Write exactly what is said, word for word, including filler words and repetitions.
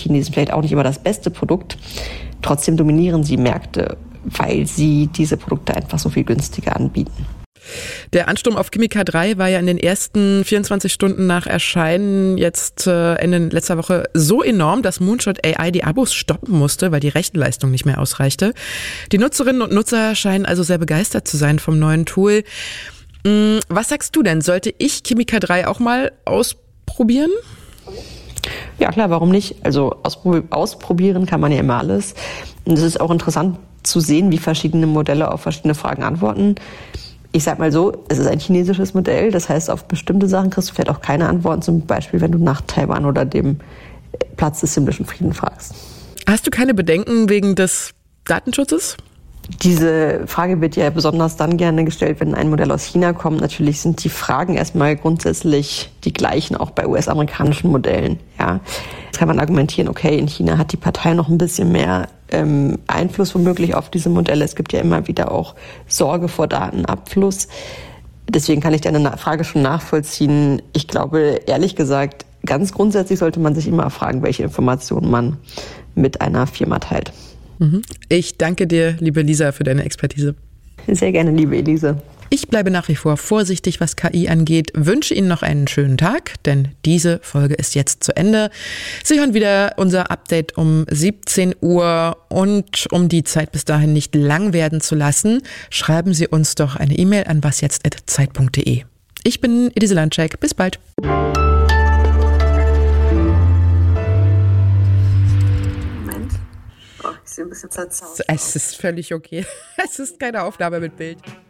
Chinesen vielleicht auch nicht immer das beste Produkt. Trotzdem dominieren sie Märkte, weil sie diese Produkte einfach so viel günstiger anbieten. Der Ansturm auf Chemica drei war ja in den ersten vierundzwanzig Stunden nach Erscheinen jetzt äh, Ende letzter Woche so enorm, dass Moonshot A I die Abos stoppen musste, weil die Rechenleistung nicht mehr ausreichte. Die Nutzerinnen und Nutzer scheinen also sehr begeistert zu sein vom neuen Tool. Was sagst du denn? Sollte ich Chemica drei auch mal ausprobieren? Ja klar, warum nicht? Also ausprobieren kann man ja immer alles. Und es ist auch interessant zu sehen, wie verschiedene Modelle auf verschiedene Fragen antworten. Ich sag mal so, es ist ein chinesisches Modell, das heißt, auf bestimmte Sachen kriegst du vielleicht auch keine Antworten, zum Beispiel, wenn du nach Taiwan oder dem Platz des himmlischen Friedens fragst. Hast du keine Bedenken wegen des Datenschutzes? Diese Frage wird ja besonders dann gerne gestellt, wenn ein Modell aus China kommt. Natürlich sind die Fragen erstmal grundsätzlich die gleichen, auch bei U S-amerikanischen Modellen. Ja, jetzt kann man argumentieren, okay, in China hat die Partei noch ein bisschen mehr ähm, Einfluss womöglich auf diese Modelle. Es gibt ja immer wieder auch Sorge vor Datenabfluss. Deswegen kann ich deine Frage schon nachvollziehen. Ich glaube, ehrlich gesagt, ganz grundsätzlich sollte man sich immer fragen, welche Informationen man mit einer Firma teilt. Ich danke dir, liebe Lisa, für deine Expertise. Sehr gerne, liebe Elise. Ich bleibe nach wie vor vorsichtig, was K I angeht, wünsche Ihnen noch einen schönen Tag, denn diese Folge ist jetzt zu Ende. Sie hören wieder unser Update um siebzehn Uhr und um die Zeit bis dahin nicht lang werden zu lassen, schreiben Sie uns doch eine E-Mail an wasjetzt at zeit punkt de. Ich bin Elise Landschek, bis bald. Ein bisschen zerzaust. Es ist völlig okay. Es ist keine Aufnahme mit Bild.